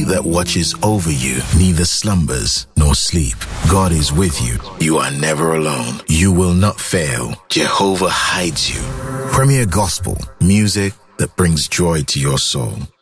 that watches over you neither slumbers nor sleep. God is with you. You are never alone. You will not fail. Jehovah hides you. Premier Gospel, music that brings joy to your soul.